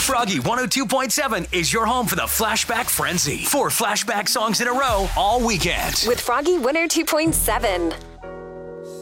Froggy 102.7 is your home for the Flashback Frenzy. 4 flashback songs in a row all weekend. With Froggy 102.7.